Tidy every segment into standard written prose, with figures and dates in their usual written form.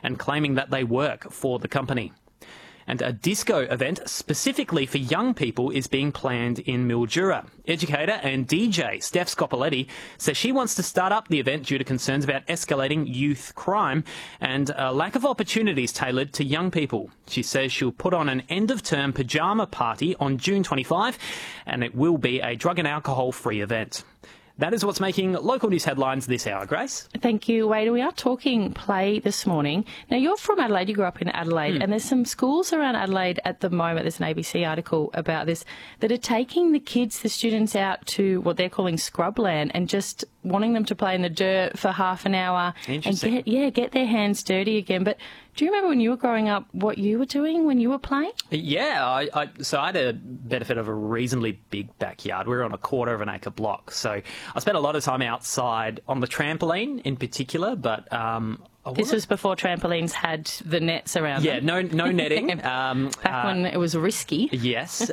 and claiming that they work for the company. And a disco event specifically for young people is being planned in Mildura. Educator and DJ Steph Scopoletti says she wants to start up the event due to concerns about escalating youth crime and a lack of opportunities tailored to young people. She says she'll put on an end-of-term pyjama party on June 25, and it will be a drug and alcohol-free event. That is what's making local news headlines this hour, Grace. Thank you, Wade. We are talking play this morning. Now, you're from Adelaide. You grew up in Adelaide, and there's some schools around Adelaide at the moment. There's an ABC article about this that are taking the kids, the students, out to what they're calling scrubland and just wanting them to play in the dirt for half an hour and get their hands dirty again. But do you remember when you were growing up what you were doing when you were playing? Yeah, so I had a benefit of a reasonably big backyard. We were on a quarter of an acre block, so I spent a lot of time outside on the trampoline in particular, but this was before trampolines had the nets around them. Yeah, no netting. Back when it was risky. Yes,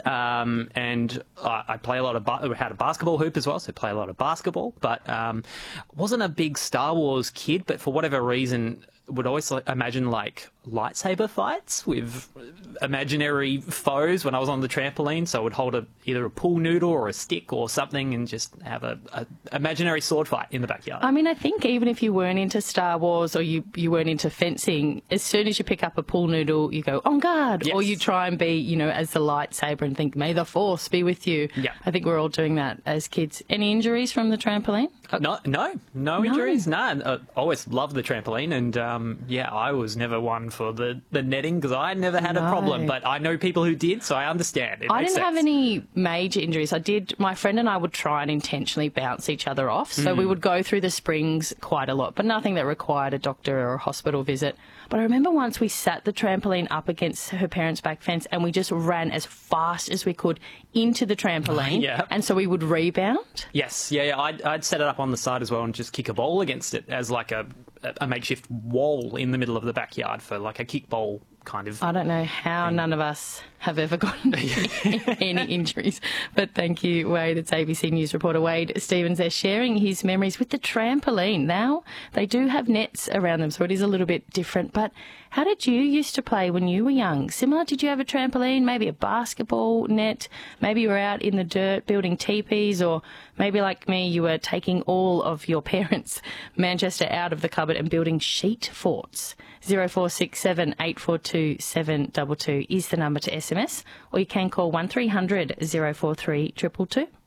and I play a lot of... we had a basketball hoop as well, so play a lot of basketball, but wasn't a big Star Wars kid, but for whatever reason would always imagine like lightsaber fights with imaginary foes when I was on the trampoline. So I would hold either a pool noodle or a stick or something and just have a imaginary sword fight in the backyard. I mean, I think even if you weren't into Star Wars or you weren't into fencing, as soon as you pick up a pool noodle, you go, on guard, or you try and be, as the lightsaber and think, may the force be with you. Yeah. I think we're all doing that as kids. Any injuries from the trampoline? No injuries. No, I always loved the trampoline, and I was never one for the netting because I never had a problem, but I know people who did, so I understand. I didn't have any major injuries. My friend and I would try and intentionally bounce each other off, so we would go through the springs quite a lot, but nothing that required a doctor or a hospital visit. But I remember once we sat the trampoline up against her parents' back fence and we just ran as fast as we could into the trampoline, and so we would rebound. Yes, I'd set it up on the side as well and just kick a ball against it as like a makeshift wall in the middle of the backyard for like a kickball kind of... I don't know how none of us have ever gotten any injuries, but thank you, Wade. It's ABC News reporter Wade Stevens there sharing his memories with the trampoline. Now, they do have nets around them, so it is a little bit different, but how did you used to play when you were young? Similar? Did you have a trampoline, maybe a basketball net? Maybe you were out in the dirt building teepees, or maybe like me, you were taking all of your parents' Manchester out of the cupboard and building sheet forts. 0467 842 722 is the number to SMS, or you can call 1300 043 222.